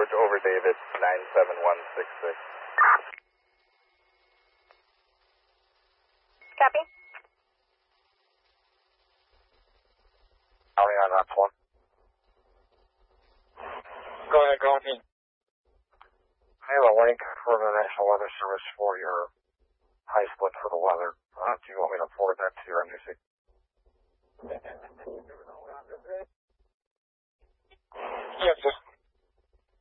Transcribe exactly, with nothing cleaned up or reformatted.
George over David, nine seven one six six. Copy. County on that one. Go ahead, go ahead. I have a link for the National Weather Service for your high split for the weather. Uh, do you want me to forward that to your M U C? Yes, sir.